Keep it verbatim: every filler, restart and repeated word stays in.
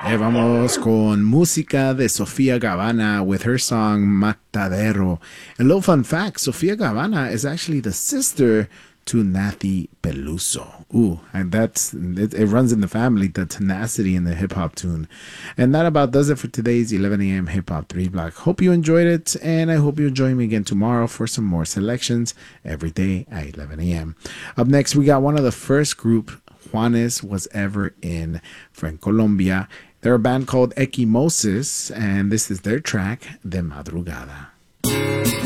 Eh, vamos con música de Sofía Gavana with her song Matadero. A little fun fact, Sofía Gavana is actually the sister to Nathy Peluso. Ooh, and that's it, it runs in the family, the tenacity in the hip-hop tune. And that about does it for today's eleven a.m. Hip Hop three Block. Hope you enjoyed it, and I hope you'll join me again tomorrow for some more selections every day at eleven a.m. Up next, we got one of the first group Juanes was ever in from Colombia. They're a band called Equimosis, and this is their track, De Madrugada.